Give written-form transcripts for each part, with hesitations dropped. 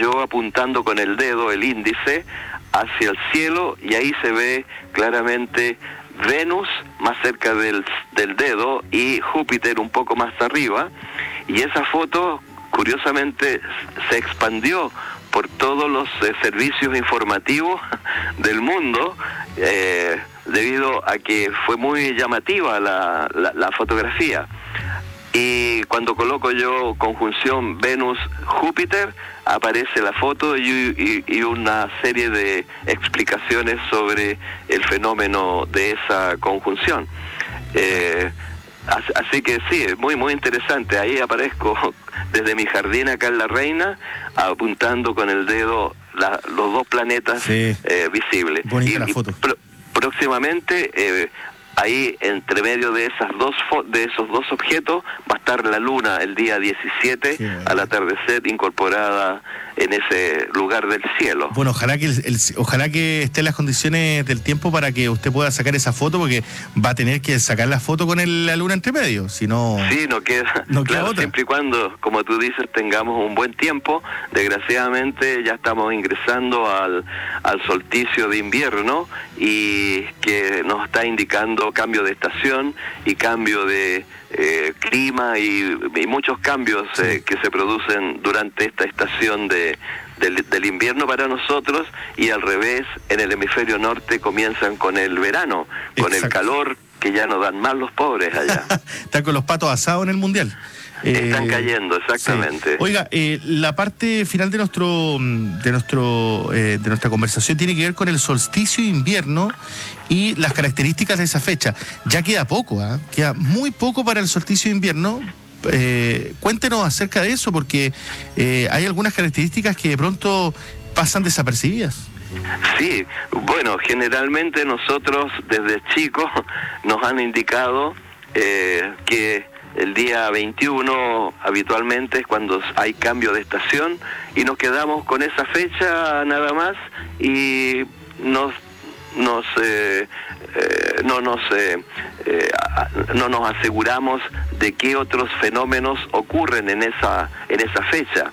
yo apuntando con el dedo, el índice, hacia el cielo, y ahí se ve claramente Venus más cerca del dedo y Júpiter un poco más arriba, y esa foto curiosamente se expandió por todos los servicios informativos del mundo, debido a que fue muy llamativa la fotografía. Y cuando coloco yo conjunción Venus-Júpiter, aparece la foto y una serie de explicaciones sobre el fenómeno de esa conjunción. Así que sí, es muy muy interesante. Ahí aparezco desde mi jardín acá en La Reina, apuntando con el dedo los dos planetas visibles. Bonita la foto. Próximamente, ahí entre medio de esos dos objetos va a estar la luna el día 17 al atardecer, incorporada en ese lugar del cielo. Bueno, ojalá que estén las condiciones del tiempo para que usted pueda sacar esa foto, porque va a tener que sacar la foto con la luna entre medio, si no... Sí, no queda otra. Siempre y cuando, como tú dices, tengamos un buen tiempo. Desgraciadamente ya estamos ingresando al solsticio de invierno, y que nos está indicando cambio de estación y cambio de clima y muchos cambios que se producen durante esta estación del invierno para nosotros, y al revés, en el hemisferio norte comienzan con el verano, con el calor que ya no dan más los pobres allá. Están con los patos asados en el Mundial. Están cayendo, exactamente. Sí. Oiga, la parte final de nuestra conversación tiene que ver con el solsticio de invierno y las características de esa fecha. Ya queda poco, queda muy poco para el solsticio de invierno. Cuéntenos acerca de eso, porque hay algunas características que de pronto pasan desapercibidas. Sí, bueno, generalmente nosotros desde chicos nos han indicado que el día 21 habitualmente es cuando hay cambio de estación, y nos quedamos con esa fecha nada más, y no nos aseguramos de qué otros fenómenos ocurren en esa fecha.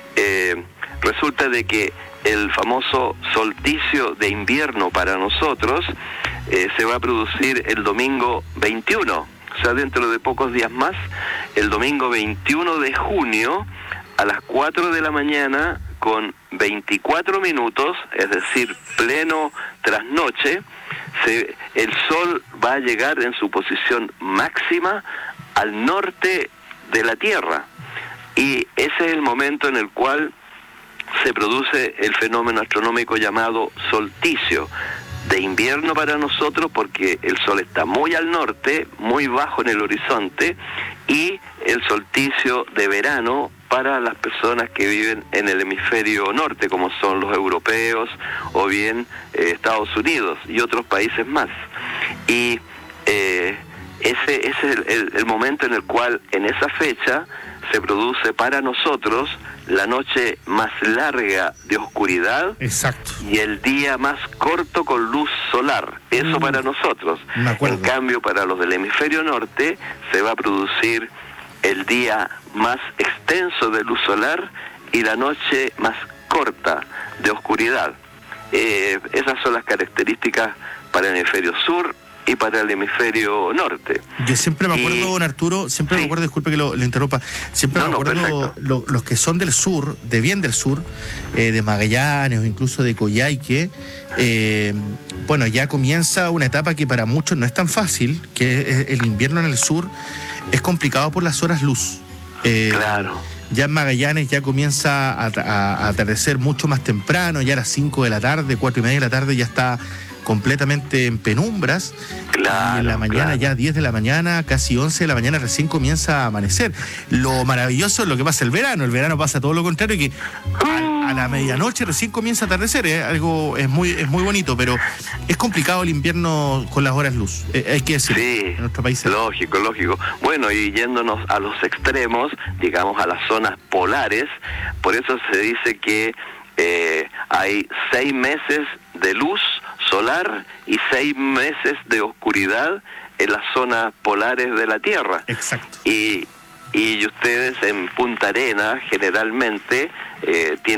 Resulta de que el famoso solsticio de invierno para nosotros se va a producir el domingo 21, o sea, dentro de pocos días más, el domingo 21 de junio, a las 4 de la mañana, con 24 minutos, es decir, pleno trasnoche, el sol va a llegar en su posición máxima al norte de la Tierra, y ese es el momento en el cual se produce el fenómeno astronómico llamado solsticio de invierno para nosotros, porque el sol está muy al norte, muy bajo en el horizonte, y el solsticio de verano para las personas que viven en el hemisferio norte, como son los europeos o bien Estados Unidos y otros países más. Y ese es el momento en el cual en esa fecha se produce para nosotros la noche más larga de oscuridad. Exacto. Y el día más corto con luz solar. Eso para nosotros. En cambio, para los del hemisferio norte se va a producir el día más extenso de luz solar y la noche más corta de oscuridad. Esas son las características para el hemisferio sur y para el hemisferio norte. Yo siempre me acuerdo, don Arturo, me acuerdo, disculpe que lo interrumpa, siempre me acuerdo los que son del sur, de bien del sur, de Magallanes o incluso de Coyhaique, bueno, ya comienza una etapa que para muchos no es tan fácil, que es el invierno en el sur. Es complicado por las horas luz. Claro. Ya en Magallanes ya comienza a atardecer mucho más temprano, ya a las 5 de la tarde, 4:30 de la tarde ya está completamente en penumbras. Claro, y en la mañana, ya 10 de la mañana, casi 11 de la mañana, recién comienza a amanecer. Lo maravilloso es lo que pasa el verano pasa todo lo contrario, que a la medianoche recién comienza a atardecer, algo es muy bonito, pero es complicado el invierno con las horas luz, hay que decir, sí, en nuestro país. Lógico. Bueno, y yéndonos a los extremos, digamos a las zonas polares, por eso se dice que hay 6 meses de luz solar y 6 meses de oscuridad en las zonas polares de la Tierra. Exacto. Y ustedes en Punta Arenas generalmente tienen